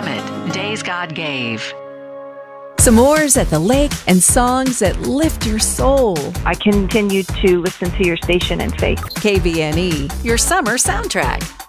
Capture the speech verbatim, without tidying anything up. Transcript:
Emmett, Days God Gave. S'mores at the lake and songs that lift your soul. I continue to listen to your station and faith. K B N E, your summer soundtrack.